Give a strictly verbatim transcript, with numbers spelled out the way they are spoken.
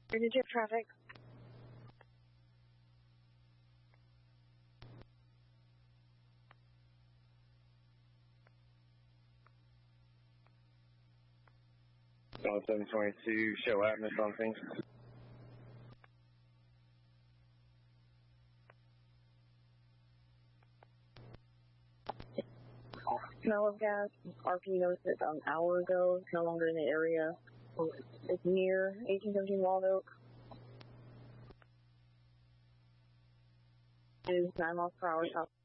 Did you have traffic? One seven twenty-two, show Atmos on things. Smell of gas. R P noticed it about an hour ago. It's no longer in the area. It's near eighteen seventeen Wild Oak. It is nine miles per hour south.